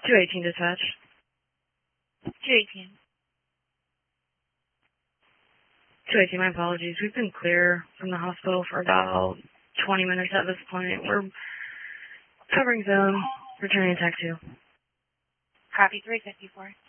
218 dispatch. 218. 218, my apologies. We've been clear from the hospital for about 20 minutes at this point. We're covering zone, returning attack 2. Copy 354.